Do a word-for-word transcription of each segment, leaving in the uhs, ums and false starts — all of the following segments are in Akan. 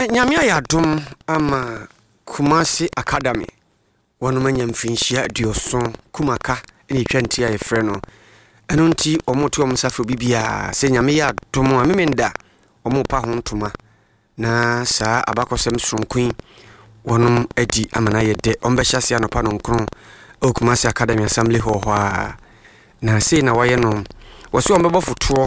Eh nyame ya dom ama Kumasi Academy. Wanu manya mfinshia dioson kumaka ni twenty ya freno. Eno nti omoto omusafro bibia se nyame ya dom a memenda omo pa hontuma na sa abakosem sronkun wonum edi amana yede ombehyasia no pa no nkron o Kumasi Academy Assembly ho ho a na se na waye no wose ombebo foto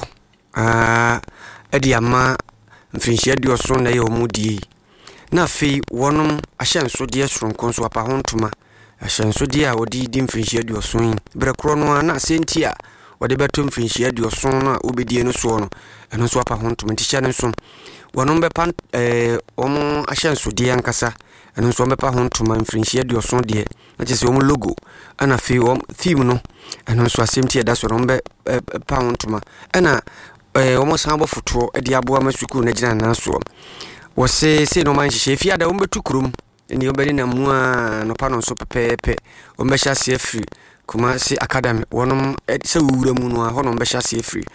ah edi ama mfinshia dioson na ye omudie na fe wonum ahyenso de sronkon so apa hontuma ahyenso de a odi di mfinshia dioson brekro no na senti a wode beto mfinshia dioson na obedie no so no eno so apa hontuma ticha ne so wonum be pan eh omo ahyenso de ankasa eno so be pa hontuma mfinshia dioson de na chese omo logo ana fe om theme no eno so asenti e da so no be pa hontuma ana eh omo sanbo foto e de aboa masuku na gina na so wose se no man hye fi ada ombetu krum eni obeni na mua no pa no so pepepe ombehya se afri Kumasi Academy wonum se wura mu no ho no ombehya se afri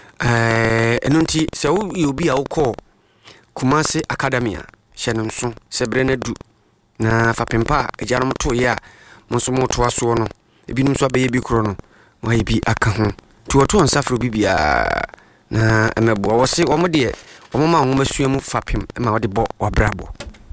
eh eno nti se wo yobi a wo call Kumasi Academy a hyenem so se brene du na fapempa ejanom to ye a monso moto aso no ebinum so abaye bi kro no wai bi aka ho tuoto onsafro bibia na emebo wose omode omoma ho masuamu fapem ma wode bo wabrabo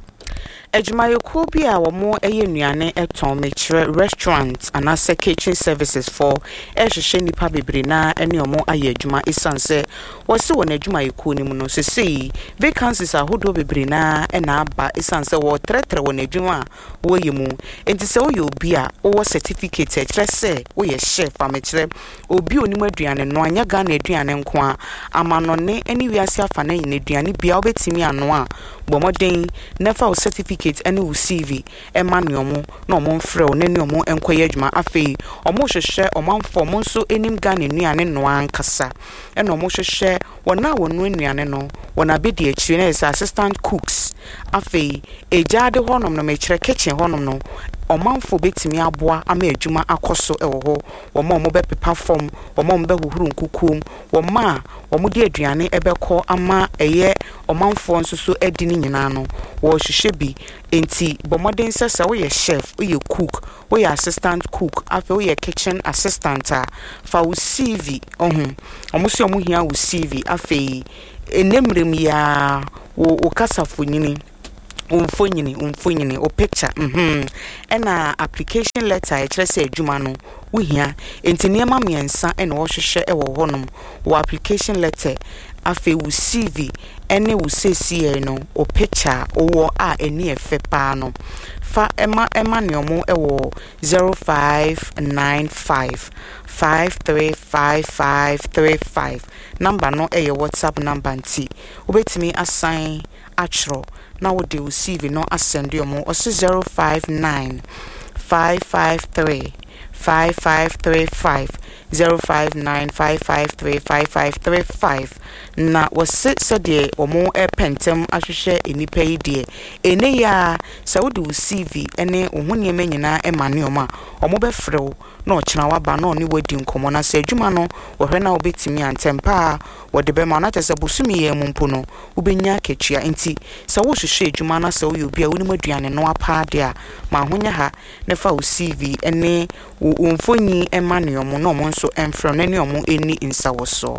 Ejumayoko bi a womo eye nuane eton mechre restaurant anase kitchen services for ehhehye nipa bebre na ene omo aye adwuma isanse wose wona Ejumayoko ni mu no sesei vacancies ahodo bebre na ena aba isanse wo tretre wona adwuma wo yemu enti se wo ye obi a wo certificate ekre se wo ye chef amechre obi onimu aduane no anya ga na aduane nko a amanone eni wiase afa na yin aduane bia obetimi ano a bomoden nefa wo certificate any u C V emanuomo no mo mfre o nani omo enkoye adwuma afei omo hwehwe omanfo mo nso enim ga ne nuane no ankasa ena omo hwehwe wona wonu nuane no wona bedi akire na is assistant cooks afei ejade honom no mechire kitchen honom no omanfo betimi aboa ama adwuma akoso ewo ho omo omo be pepa form omo omo be huhuru nkukum woma omo di aduane ebekọ ama eye omanfo nso so edi ni nyina no wo hwehwe bi enti bomoden sesa wo ye chef wo ye cook wo ye assistant cook afei wo ye kitchen assistant a fa wo C V ohun omo so omo hia wo C V afei enemrem ya wo okasafo nyini umfonyini umfonyini o picture mhm ena application letter e kire se adwuma no wo hia enti niema miensa ena wo hwehwe e wo honum wo application letter afi wo C V ene wo sesi no o picture wo a eni efe pa no fa ema ema neomo e wo zero five nine five five three five five three five number no e your WhatsApp number nti obetimi assign atro na wo de wo C V no asend yo mo o zero five nine five five three five five three five zero five nine five five three five five three five na wose sede omo e pentem ahwehwe enipa yi de ene ya sa wo de wo C V ene ohune manyina e mane oma omo be frew na ochina waba na oni wadi nkomo na se adwuma no wo hwe na obetimi antempa wo de be ma na tese busumi ye mumpo no ubenya kechua enti sa wo hwehwe adwuma na sa wo yobi a woni maduane no apa de a ma honya ha ne fa wo C V ene wo mfonyi e mane omo no mo nso emfrɛ no ne omo eni nsawoso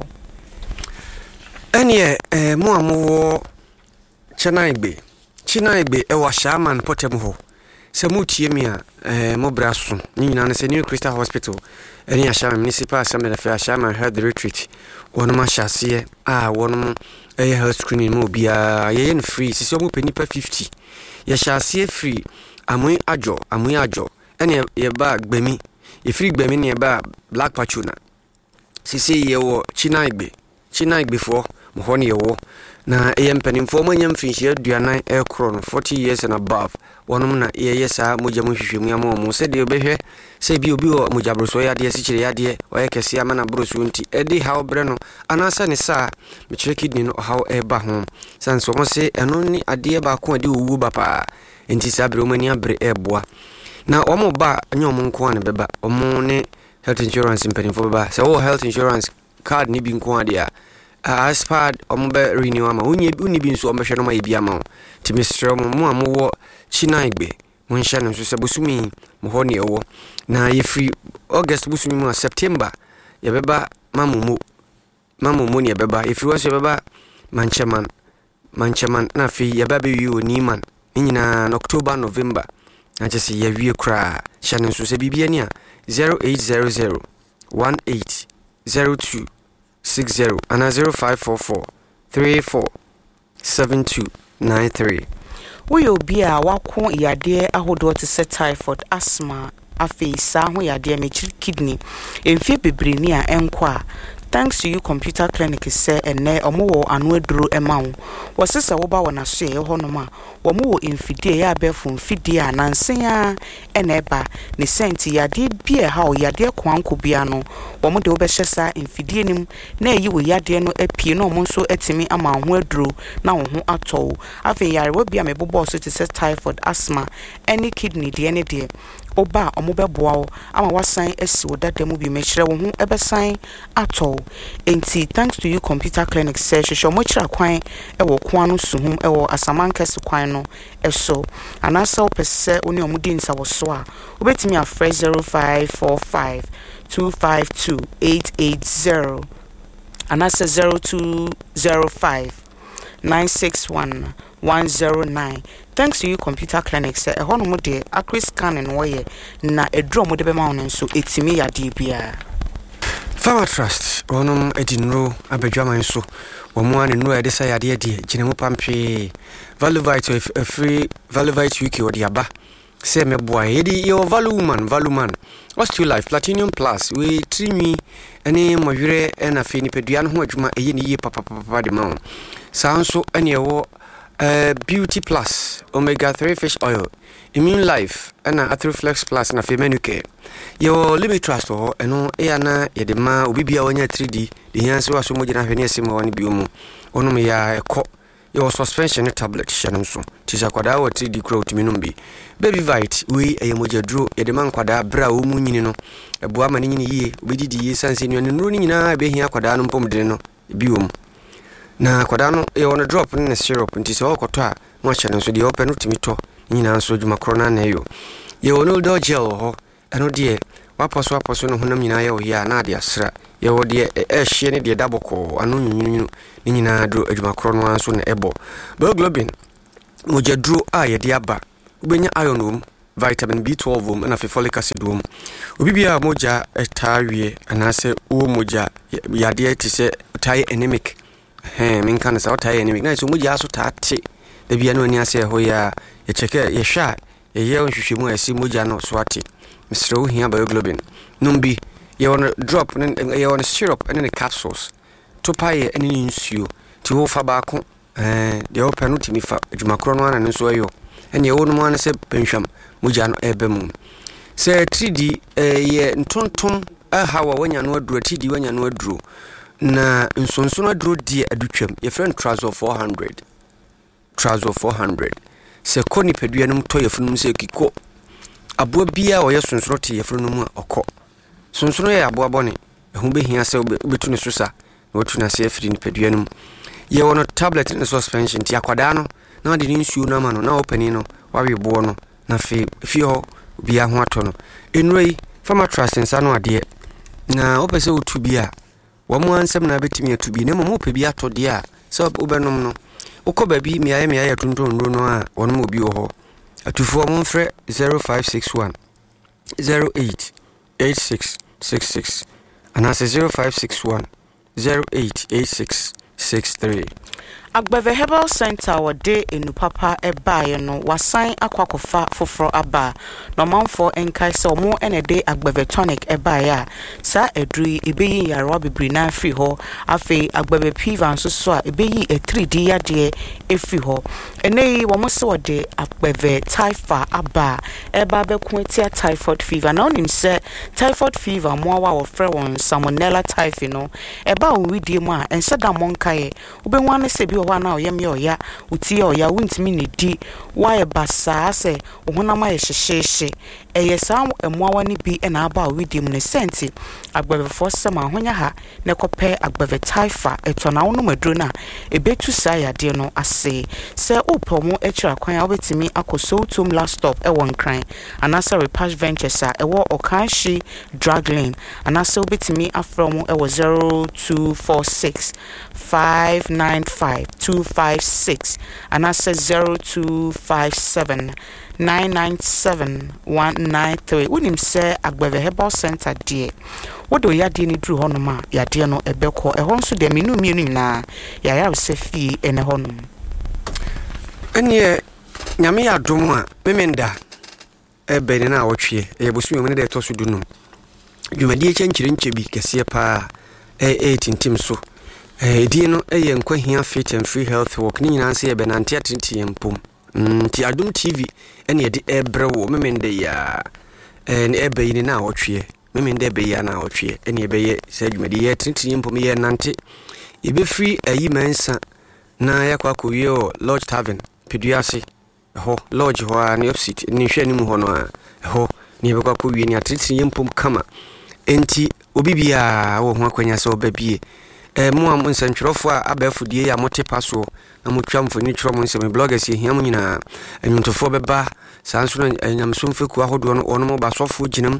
ene eh mo amowo Chinaigbe Chinaigbe e wa shaman potem ho se mutie mi a eh mo braso ni nyina ne se New Crystal Hospital eni a shaman municipal assembly na fa shaman health retreat wono ma hyase a wono e health screening mo bia ye free sisi omo penipa fifty ye hyase free amoy ajo amoy ajo ene ye ba gbemi ye free gbemi ne ba Black Pachuna sisi ye wo Chinaigbe Chinaigbe fo mo ho ne ye wo na e mpanimfo manya mfinhye aduanan e kro no forty years and above wonum na ye yesa moja mo hwehwemu ya mo se de obehwe se bi obi o moja broso ya de sikire ya de o ye kese ama na broso nti e de haw bre no anasa ne sa me kire kidney no haw e ba ho sanso mo se eno ni ade ba ko ade owu ba pa nti sa bre o mani abre e boa na omo ba anya omo nko ane beba omo ne health insurance mpanimfo beba se wo health insurance card ni bi nko ade a aspad ombe renew ama unye uni bi nso ombe hwe no ma yebi ama ti mesrɛ mo mo amwo china igbe mo nhya no so se bosumi mo ho ne ewo na ye free August bosumi mu September ye beba mamumu mamumu ne beba ye free wo se beba mancheman mancheman na fi ye beba wi oni man nyina na October November na chese ye wie kra hya no so se bibia ni a zero eight zero zero one eight zero two six zero and zero five four four three four seven two nine three. We will be a wako yade ahodo to set typhoid, asthma, afi sa ho yade mechiri kidney. Emfie bebre ni a enkwa. Thanks to you computer clinic say ene omo wo anu aduro ema wo. Wosesa wo ba wona so ye ho no ma. Wo mo wo infidie ya befo infidie anansen a ene ba ne senti yade bia ha o yade kwanko bia no. Wo mo de wo be hyesa infidie nim na yi wo yade no apie no mo nso etimi ama ho aduro na wo ho atɔ. Afi yare wo bia me bobo so to say typhoid, asthma, any kidney de any de. Oba omobeboa wo ama wasan esi wo dademu bi mechire wo ho ebesan atɔ. Enti thanks to you computer clinic say hwehwe mo kira kwan e wo ko anu suhum e wo asamankese kwan no eso anasa opese oni omudi nsa wo so a obetimi afre zero five four five two five two eight eight zero anasa zero two zero five nine six one one zero nine. Thanks to you computer clinic say e hono mo de akri scanning wo ye na edro mo de be ma won so etimi yade bia. Farmer Trust onum edinro abadwaman so wo mo ane no ede say yade de ginemu pampe Valuvite a free Valuvite U K odi aba say me boy yedi your value man value man Osteal Life Platinum Plus we trimi ene mohwere na fe ni pedua no ho adwuma eye ni ye papa papa de ma sa so ene wo Uh, Beauty Plus, Omega three Fish Oil, Immune Life, and Athroflex Plus, na Femenu Care. Your Limit Trust, or no, Eana, Yedema, Ubibia on your three D, the answer was so much in a Venesim on Biomo, Onomia, co, your suspension tablet, Shannon so, Tishaquada or three D crow to Minumbi. Baby Vite, we a moja drew, Edeman Quada, Bra, Munino, a Buaman in ye, we did ye sans in your running in a being a quadanum pomdeno, Bium. Na kwadano e wona drop ne syrup nti se okotwa mo chane so de open utimi to nyina so djuma krona na yo ye wono do gel ho eno de waposo waposo no honam nyina ye wo ya na de asra ye wo de e hye ne de daboko anu nyunyunu ni nyina do adjuma krono anso na ebo globin mo jedru a ye de aba ubenya iron um vitamin B twelve um na folic acid um obibia moja etawie anase wo moja yade ti se tai anemic he min kan sa wata ye ni na so muji aso taate da bia no ani ase ho ya ye cheke ye hwa ye ye nhwehwe mu asi muji no so ate misre wo hia bioglobin numbi ye won drop ye won syrup and the capsules to paye any nsuo ti wo fa ba ko eh de open no timi fa adwumakro no ana no so ayo ene ye wo no an se penhwam muji no ebe mu se three D ye ntontom aha wa wanya no aduro three D wanya no aduro na nsonsono aduro die adutwam ye friend trouser four hundred trouser four hundred se koni pedua num to ye funum se kiko abo bia o ye sonsono te ye funum a okọ sonsono ye abo abone ehu behia se obetu ne sosa na otu na se afiri ni pedua num ye wono tablet ne suspension ti akwada no na de ni nsuo na ma no na opani no wawe bo no na fi fi ho bia ho ato no enrei Farmer Trust nsa no ade na opese otu bia wamu ansem na betimi atubi ne mo pe bi atode a se obenom no ukoba bi mi aye mi aye tunton ro no a wonom obi wo ho atufo mo mfre zero five six one zero eight eight six six six and zero five six one zero eight eight six six three. Agbeve Herbal Center wode enupapa ebaye no wasan akwakofa foforo aba no manfo enkai se omo enede Agbeve tonic ebaye a sa edru ebeyi yarwa bibri na afri ho afi Agbeve piva nso so a ebeyi e three D yade efri ho enei wo mo se wode Agbeve typha aba eba beku etia typhoid fever na onim se typhoid fever mo awa wo frɛ won salmonella typhi no eba wo widie mu a ense da monkae obenwa ne se bi ho na oyem ye oya uti ye oya wuntimi ne di waye basa se ohonama ye hyehye eye sa emoawa ni bi na aba widim ne senti agbebefo sema ahonya ha ne kopɛ agbebe taifa etona wono maduro na ebetu sa yade no ase se upomo ekira kwan a obetimi akoso tom last stop e won kran anasa Repash Ventures a ewo Okanshi drug lane anasa obetimi afromo e wo zero two four six five nine five two five six anasa zero two five seven nine nine seven one nine three. Unim se agbebe herbal center die wodo yade ni dru honoma yade no ebekọ ehon so de menu mienu na ya ya se fi ene honum ene nyame ya dom a memenda ebe ni na wotwe e bosu yom ne de to so dunum dwumadi chenkyire nche bi kese pa e e tintim so e die no e ye nkwa fit and free health work ni nyina se e be nante atinti empom nti Adom T V ene de ebre wo memende ya en ebe ni na wotwe memende ebe ya na wotwe ene ebe ye se dwumadi ye tinti empom ye nante ebe free ayi mensa na yakwa kowie o Lodge Tavern Peduase ho lodge ho an opposite ni hwe ni mu ho no a ho ni ebe kwa kowie ni atinti empom kama enti obi bia wo ho akwanya se obabie eh mo am nsantwerofo a abafudie ya mote paso na motwa mfoni twro mo nsem bloggers ye hiam nyina anyuntofo beba sanso na anyamsomfeku ahodo no ono mo basofo ginam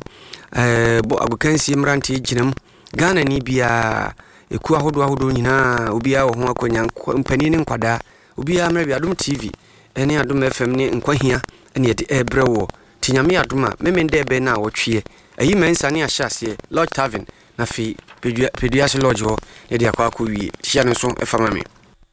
eh bo abukansi mrante ginam Ghana ni bia eku ahodo ahodo nyina obi a wo ho akwanya mpani ne nkwada obi a mra bi Adom T V ene Adom F M ne nkwahia ene ye de ebrewo tinyame Adom a memende ebe na wotwe ayi mensa ne ahyase Lodge Tavern na fi Peduase Lodge ho ne de akwa kowie hia no so efama me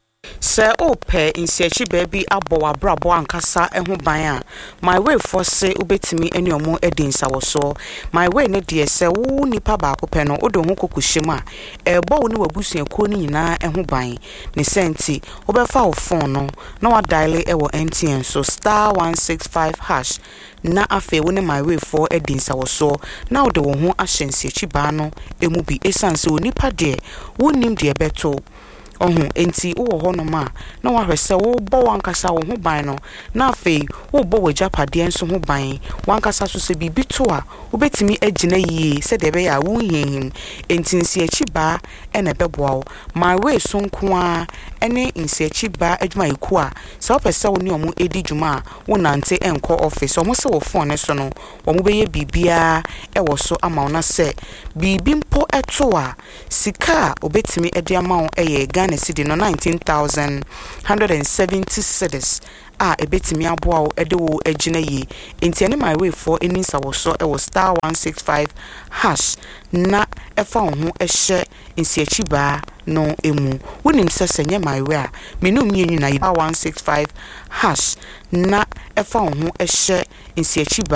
se ope insiachi baby abo abrabo ankasa eho ban a my way for se obetimi eni omo edinsa wo so my way ne de se wo nipa ba akopɛ no odo ho kokuhyem a ebo wo ne wabusuakuo ni nyina eho ban ne senti obefa wo phone no na wa dial e wo M T N so star one six five hash na afi wo ne my way for edinsa wo so na wo de wo ho ahyensiachi ba no emu bi esanse wo nipa de wo nim de beto ohun enti wo ho no ma na wa hwese wo bo wankasa wo ho ban no na afei wo bo wajapade enso ho ban wankasa so se bibi to a obetimi agina yie se de be ya wo hihim enti nsiachi ba ene beboa my way so nko a ene nsiachi ba adwuma yiku a se opese wo ne omo edi dwuma wo nante enko office omo se wo phone so no omo be ye bibia e wo so ama ona se bibi mpo eto a sika obetimi edi ama wo eye Ghana cedi no nineteen thousand one hundred seventy cedis a ebetimi aboa wo ede wo agina yi enti ene my way for eni sawoso e wo star one six five hash na efa ho ehye nsiachi ba no emu wonim sese nye my way a menu mienu na one six five hash na efa ho ehye nsiachi